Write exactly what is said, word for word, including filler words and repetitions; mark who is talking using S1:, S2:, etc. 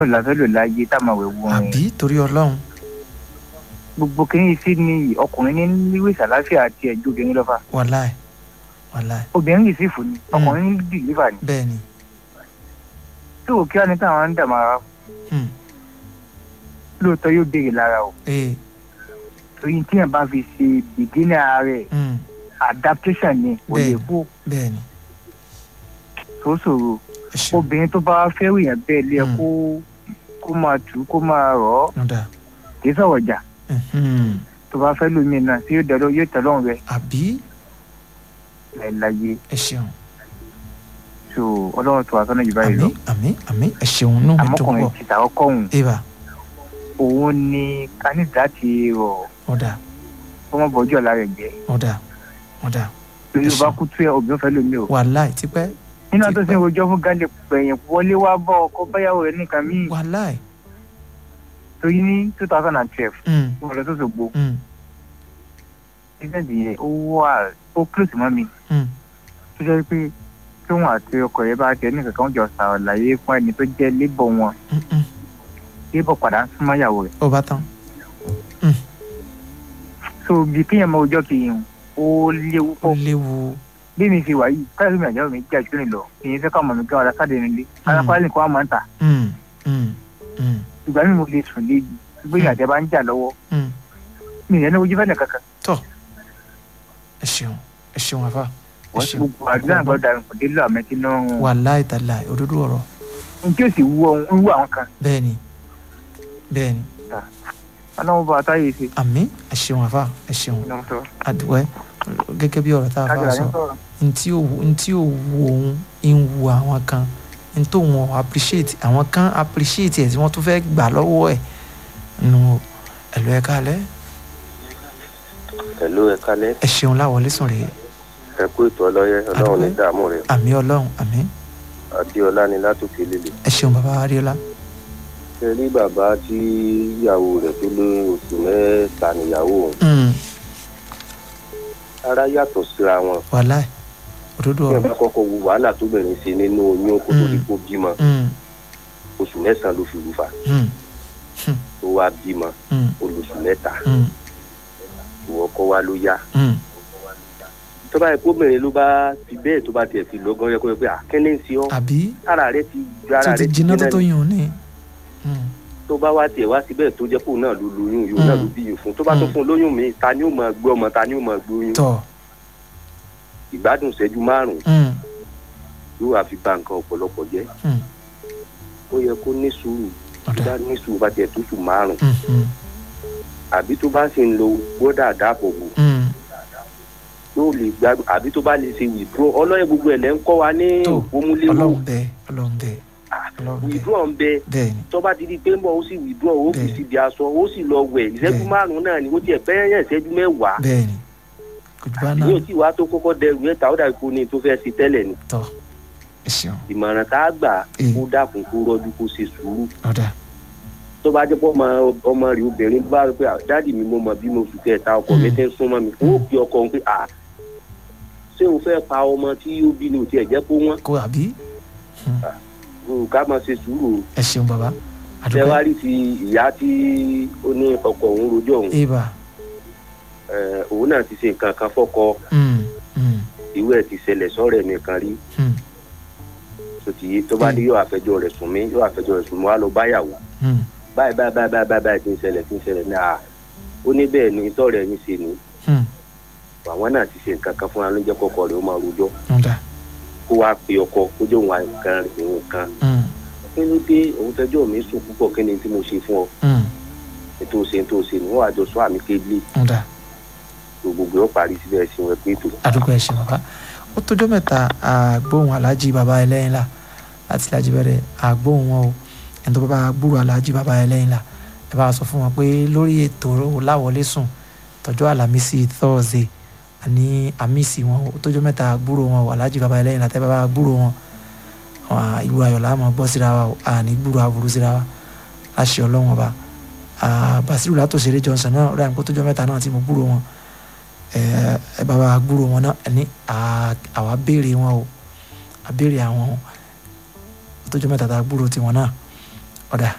S1: làfẹ́ lò láyé tá a máa wẹ̀ wọ ẹ̀.
S2: àbí torí ọlọ́run.
S1: gbogbo kìíní sí ni ọkùnrin ní níwèé sàláfíà àti ẹjọ́ obìnrin lọ́fà.
S2: wàláì wàláì.
S1: obìnrin yìí sì fò ní ọkùnrin ní dìlífà ni.
S2: bẹ́ẹ̀ni.
S1: tí òkè á ní táwọn ń dààmú ara lóòótọ́ yóò béèrè lára o. torí tí yẹn bá fi ṣe bìgínì ààrẹ adaptation ni kò lè kú.
S2: bẹ́ẹ̀ni.
S1: tó ṣòro obìnrin tó bá fẹ́ wìyàn bẹ́ẹ̀ lé ẹ kó kó máa tù kó máa rọ̀ ọ́ kì í sọ̀rọ̀ jà tó bá fẹ́ lómi náà tí yóò dẹ̀rọ yóò tẹ̀lọ́run rẹ.
S2: àbí.
S1: ẹ̀ láyé.
S2: ẹ ṣeun.
S1: so ọlọ́run tó wà sọ́nà jù báyìí lọ.
S2: àmín àmín ẹ ṣeun nù mí tó pọ̀.
S1: àmọ́kùnrin ti tàwọn kọ́hún.
S2: ibà.
S1: òun ni kanida ti rọ̀.
S2: ọ̀dà.
S1: kó má bọ́jú ọ̀la rẹ̀ jẹ́.
S2: ọ̀dà ọ̀dà.
S1: lórí o bá kú tó yẹ obìnrin fẹ́ lómi o.
S2: wàláì tipẹ́.
S1: nínú àtọ́ sí ìròjọ́ fún gálẹ̀ pẹ̀yìn wọlé wá bọ́ ọkọ báyàwó rẹ̀ nìkan míì.
S2: wàláì.
S1: torí ní two thousand and twelve. mo lọ tó Òṣogbo. ìṣẹ́ǹdì yẹn ó wà ó close mọ́ mi. tó jẹ́ pé tí wọn àti ọkọ yẹn bá tiẹ̀ ní kankan jọ ṣàlàyé fún ẹni tó jẹ́ lébọ̀ wọn. lébọ̀ padà ń súnmọ́ ìyàwó rẹ̀.
S2: ó bá tán.
S1: so bí kéèyàn mọ ọjọ́ kìíyàn ó léwu pọ̀.
S2: ó léwu.
S1: bí mi fi wà yìí káyọ̀ mi àjọ mi jẹ́ àjọ ìlọ èyí fẹ́ káwọn ọmọ mi kí wọ́n ra sáde nílé alápálẹ̀ nìkan wọ́n máa ń tà. ìgbà mi mo lè sùn lé gbé ìyàjẹ́ bá ń jà lọ́wọ́ mi ìyẹn ní ojú fẹ́ nìkankan.
S2: tọ́ ẹ ṣeun ẹ ṣeun àfà.
S1: wọ́n ti gbogbo àdúrà gbọ́dọ̀ àrùn kò dé lọ àmẹ́tí náà.
S2: wàláì tàláì òdodo ọ̀rọ̀.
S1: n tí ó sì wú ohun wú àwọn kan.
S2: bẹ́ẹ̀ni bẹ́ẹ̀ni.
S1: aláwọ̀ bá a táyé ṣe.
S2: àmín ẹ ṣeun àfà ẹ ṣeun àdúgbò gẹ́gẹ́ bí ọ̀rọ̀ tá a fà sọ ntí ò wu òun ń wu àwọn kan ntí òun ò appreciate àwọn kan appreciate ẹ̀ tí wọ́n tún fẹ́ gbà lọ́wọ́ ẹ̀ nù ẹ̀lú ẹ̀ kalẹ̀.
S3: ẹ̀lú ẹ̀ kalẹ̀.
S2: ẹ ṣeun láwọlé sùn rèé.
S3: ẹ kú ètò ọlọ́yẹ ọlọ́run ní dààmú rẹ.
S2: àmín ọlọ́run àmín.
S3: adéọlá ni látòkè lélẹ.
S2: ẹ ṣeun bàbá adéọlá.
S3: ṣe rí bàbá tí ìyàwó rẹ̀ tó lé oṣù mẹ́ta níyàwó òun ara yàtọ̀ síra wọn.
S2: wàláì òdodo ọ̀rọ̀.
S3: bí ẹ bá kọ́kọ́ wo wàhálà tó bẹ̀rẹ̀ sí nínú oyún kó tó di kó bímọ oṣù mẹ́sàn-án ló fi lù fà tó wá bímọ olóṣù mẹ́ta ìwọ kọ́ wa ló yá. tó bá yẹ kó bẹ̀rẹ̀ ló bá ti bẹ́ẹ̀ tó bá tiẹ̀ fi lọ́gán yẹ kó yẹ pé àkẹ́ni ń ṣe ọ́
S2: àbí
S3: ara rẹ ti ara rẹ
S2: ti jiná tó tó yùn ní.
S3: tó bá wá tiẹ̀ wá síbẹ̀ tó jẹ́ kó náà ló lóyún yóò náà ló bí yìí fún tó bá tó fún lóyún mi ta ni ó máa gbé ọmọ ta ni ó máa gbé oyún.
S2: tọ́
S3: ìgbádùn ìṣẹ́jú márùn-ún yóò wá fi ba nǹkan ọ̀pọ̀lọpọ̀ jẹ́. ó yẹ kó ní sùúrù tó bá ní sùúrù bá tiẹ̀ tó sùn márùn-ún àbí tó bá sì ń lo gbọ́dọ̀ àdáàbòbò yóò lè gbádùn àbí tó bá lè ṣe withdraw ọlọ́yẹ gbogbo ẹ̀ lẹ́ ń kọ́ wa ní òpómúléwò.
S2: ọlọ́run bẹ́ẹ̀ ọlọ́run bẹ́ẹ̀
S3: withdraw ń bẹ tó bá ti di pé ń bọ̀ ó sì withdraw ó fi síbi aṣọ ó sì lọ wẹ̀ ìṣẹ́jú márùn-ún náà ni ó tiẹ̀ bẹ́ẹ̀ yẹn ìṣẹ́jú mẹ́wàá yóò tí wàá tó kọ́kọ́ dẹrù ẹ̀ táwọn dàbí kó ní tó fẹ́ ṣe tẹ́lẹ̀ ni. ìmọ̀ràn tá a gbà kó dákun kó rọ́jú kó ṣe sùúrù. tó bá jẹ́ pé ọmọ ọmọ rẹ̀ obìnrin bá rí pé dáàdì mi mo mọ̀ bí mo sùn kẹta ọkọ mi tẹ́ ń súnmọ́ mi ó fi ọkọ ń pé à ṣé o fẹ́ pa ọmọ tí ó bí ní òtí ẹ̀ jẹ́ kó wọ́n.
S2: kó àbí.
S3: ká máa ṣe sùúrù.
S2: ẹ ṣeun bàbá.
S3: ṣé wàá rí ti ìyá tí ó ní ọkọ òun rojọ́ òun.
S2: ibà.
S3: òun náà ti ṣe nǹkan kan fọ́kọ. ìwé ẹ̀ ti ṣẹlẹ̀ sọ́rẹ̀ nìkan rí. tó bá dé yóò àfẹjọ́ rẹ̀ sùn mí yóò àfẹjọ́ rẹ̀ sùn mí wá lọ báyàwó. báyìí báyìí báyìí báyìí báyìí ti ń ṣẹlẹ̀ ti ń ṣẹlẹ̀ ní à ó ní bẹ́ẹ̀ ni tọ́rẹ̀ ẹni ṣe ni. àwọn náà ti ṣe nǹkan kan fún wa ló jẹ́ kọ́kọ́ rẹ̀ ó máa rojọ́. kó wá pe ọkọ kó jẹ́ òun àìkan ìrùn kan. kí ló dé òun fẹjọ́ mi sùn púpọ̀ kí ni tí mo ṣe fún ọ. ètò ṣe ètò ṣe ni wọ́n àjọ sọ àmì kébìlì. gbogbo yóò parí síbẹ̀ sí wọn pé ètò.
S2: àdúgbò ẹ̀ṣẹ̀ bàbá ó tójọ́ mẹ́ta àgbóhùn aláàjì bàbá ẹlẹ́yìn là láti láti bẹ̀rẹ̀ àgbóhùn wọn o ẹni tó bá gbúrò aláàjì bàbá ẹlẹ́yìn là ẹ bá sọ fún wọn pé lórí ètò láwọlé sùn tọjọ́ àlàmísì thursday àní àmísì wọn ó tójọ́ mẹ́ta gbúrò wọn o aláàjì bàbá ẹlẹ́yìn là tẹ́ bá gbúrò wọn ìlú ayọ̀lá máa gbọ́ síra wa àní gbúrò aburú síra wa láṣẹ ọlọ́wọ́n ọba Basiru Látòṣeré Johnson náà rẹ̀ àǹkó tójọ́ mẹ́ta náà tí mo gbúrò wọn ẹ bá wa gbúrò wọn náà ẹni àwa béèrè wọn o àbéèrè àwọn tójọ́ mẹ́ta tá a gbúrò tiwọn náà ọ̀dà